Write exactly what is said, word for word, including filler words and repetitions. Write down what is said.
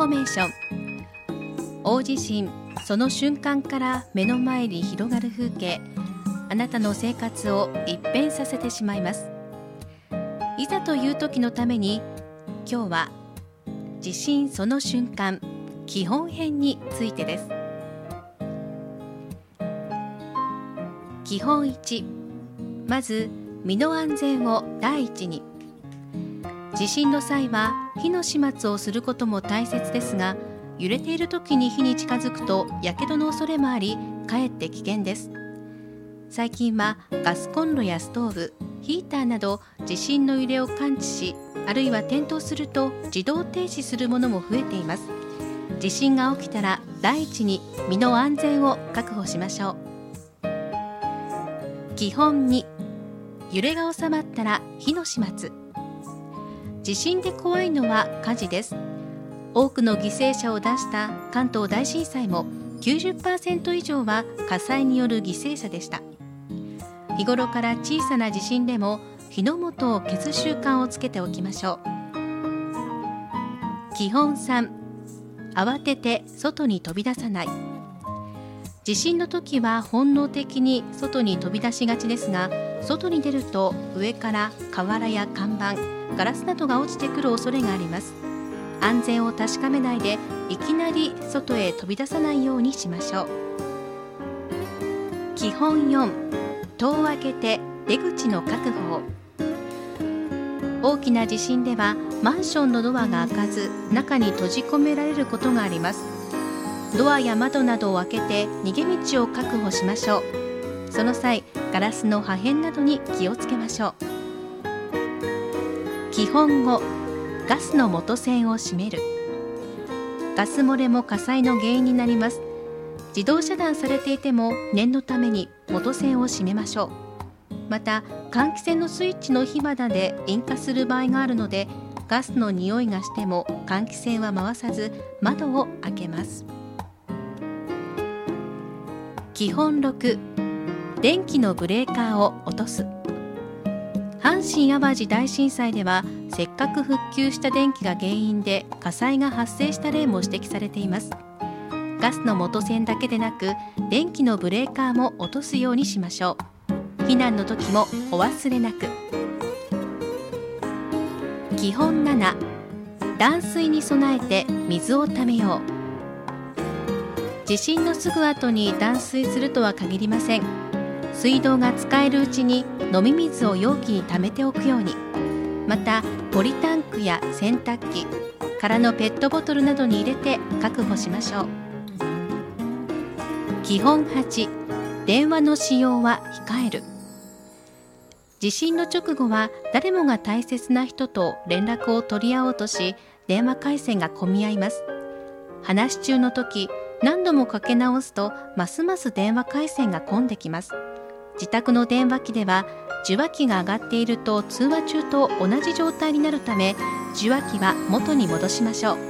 フォメーション。大地震、その瞬間から目の前に広がる風景、あなたの生活を一変させてしまいます。いざという時のために、今日は地震その瞬間基本編についてです。基本いち、まず身の安全を第一に。地震の際は火の始末をすることも大切ですが、揺れている時に火に近づくとやけどの恐れもあり、かえって危険です。最近はガスコンロやストーブ、ヒーターなど地震の揺れを感知し、あるいは転倒すると自動停止するものも増えています。地震が起きたら第一に身の安全を確保しましょう。基本に、揺れが収まったら火の始末。地震で怖いのは火事です。多くの犠牲者を出した関東大震災も きゅうじゅっパーセント 以上は火災による犠牲者でした。日頃から小さな地震でも火の元を消す習慣をつけておきましょう。基本さん、慌てて外に飛び出さない。地震の時は本能的に外に飛び出しがちですが、外に出ると上から瓦や看板、ガラスなどが落ちてくる恐れがあります。安全を確かめないでいきなり外へ飛び出さないようにしましょう。基本よん、戸を開けて出口の確保を。大きな地震ではマンションのドアが開かず、中に閉じ込められることがあります。ドアや窓などを開けて逃げ道を確保しましょう。その際、ガラスの破片などに気をつけましょう。基本ご、ガスの元栓を閉める。ガス漏れも火災の原因になります。自動遮断されていても念のために元栓を閉めましょう。また、換気扇のスイッチの火花で引火する場合があるので、ガスの匂いがしても換気扇は回さず窓を開けます。基本ろく、電気のブレーカーを落とす。阪神・淡路大震災では、せっかく復旧した電気が原因で火災が発生した例も指摘されています。ガスの元栓だけでなく、電気のブレーカーも落とすようにしましょう。避難の時もお忘れなく。基本なな、断水に備えて水をためよう。地震のすぐ後に断水するとは限りません。水道が使えるうちに飲み水を容器に溜めておくように。また、ポリタンクや洗濯機、空のペットボトルなどに入れて確保しましょう。基本はち、電話の使用は控える。地震の直後は誰もが大切な人と連絡を取り合おうとし、電話回線が混み合います。話し中の時、何度もかけ直すとますます電話回線が混んできます。自宅の電話機では受話器が上がっていると通話中と同じ状態になるため、受話器は元に戻しましょう。